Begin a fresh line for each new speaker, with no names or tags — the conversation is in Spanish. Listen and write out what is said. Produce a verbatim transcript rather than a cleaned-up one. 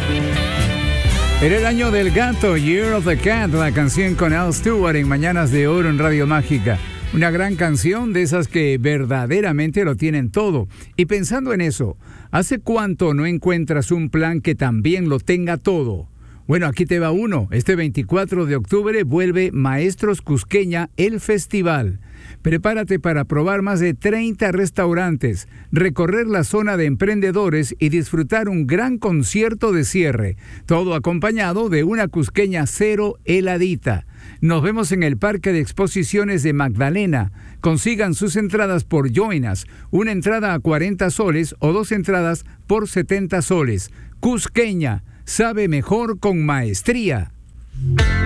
Era el año del gato, Year of the Cat, la canción con Al Stewart en Mañanas de Oro en Radio Mágica. Una gran canción de esas que verdaderamente lo tienen todo. Y pensando en eso, ¿hace cuánto no encuentras un plan que también lo tenga todo? Bueno, aquí te va uno. Este veinticuatro de octubre vuelve Maestros Cusqueña, el festival. Prepárate para probar más de treinta restaurantes, recorrer la zona de emprendedores y disfrutar un gran concierto de cierre. Todo acompañado de una cusqueña cero heladita. Nos vemos en el Parque de Exposiciones de Magdalena. Consigan sus entradas por Join Us, una entrada a cuarenta soles o dos entradas por setenta soles. Cusqueña, sabe mejor con maestría.